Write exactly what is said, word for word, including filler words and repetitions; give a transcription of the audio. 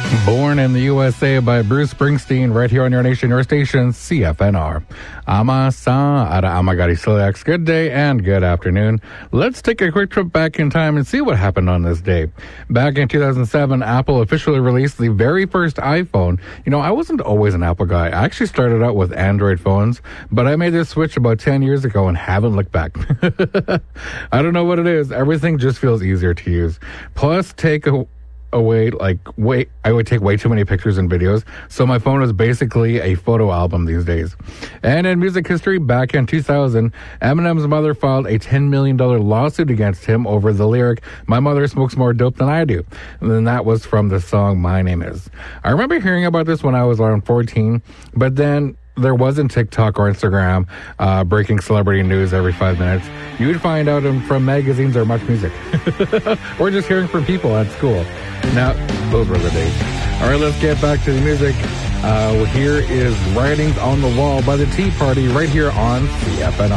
Born in the U S A by Bruce Springsteen, right here on your nation, your station, C F N R. Ama-san, ara amagari Siliax. Good day and good afternoon. Let's take a quick trip back in time and see what happened on this day. Back in two thousand seven, Apple officially released the very first iPhone. You know, I wasn't always an Apple guy. I actually started out with Android phones, but I made this switch about ten years ago and haven't looked back. I don't know what it is. Everything just feels easier to use. Plus, take a away like wait I would take way too many pictures and videos, so my phone is basically a photo album these days. And in music history, back in two thousand, Eminem's mother filed a ten million dollars lawsuit against him over the lyric, "My mother smokes more dope than I do." And then that was from the song My Name Is. I remember hearing about this when I was around fourteen, but then there wasn't TikTok or Instagram uh, breaking celebrity news every five minutes. You would find out from magazines or Much Music. Or just hearing from people at school. Now, those were the days. All right, let's get back to the music. Uh, here is Writings on the Wall by the Tea Party right here on C F N R.